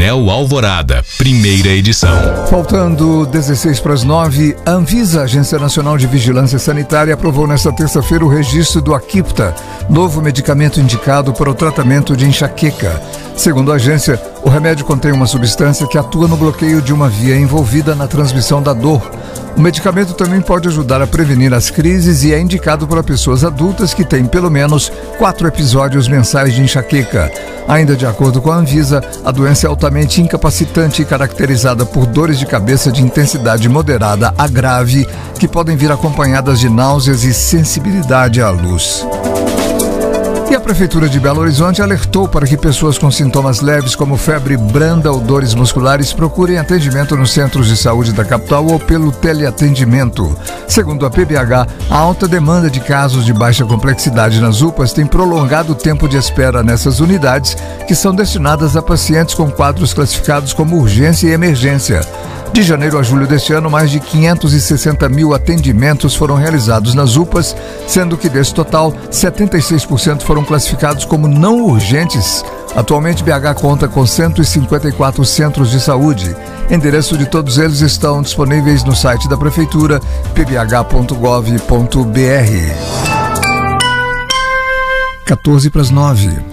Anel Alvorada, primeira edição. Faltando 16 para as 9, a Anvisa, Agência Nacional de Vigilância Sanitária, aprovou nesta terça-feira o registro do Aquipta, novo medicamento indicado para o tratamento de enxaqueca. Segundo a agência, o remédio contém uma substância que atua no bloqueio de uma via envolvida na transmissão da dor. O medicamento também pode ajudar a prevenir as crises e é indicado para pessoas adultas que têm pelo menos 4 episódios mensais de enxaqueca. Ainda de acordo com a Anvisa, a doença é altamente incapacitante e caracterizada por dores de cabeça de intensidade moderada a grave, que podem vir acompanhadas de náuseas e sensibilidade à luz. E a Prefeitura de Belo Horizonte alertou para que pessoas com sintomas leves como febre branda ou dores musculares procurem atendimento nos centros de saúde da capital ou pelo teleatendimento. Segundo a PBH, a alta demanda de casos de baixa complexidade nas UPAs tem prolongado o tempo de espera nessas unidades, que são destinadas a pacientes com quadros classificados como urgência e emergência. De janeiro a julho deste ano, mais de 560 mil atendimentos foram realizados nas UPAs, sendo que desse total, 76% foram classificados como não urgentes. Atualmente, BH conta com 154 centros de saúde. Endereço de todos eles estão disponíveis no site da Prefeitura, pbh.gov.br. 14 para as 9.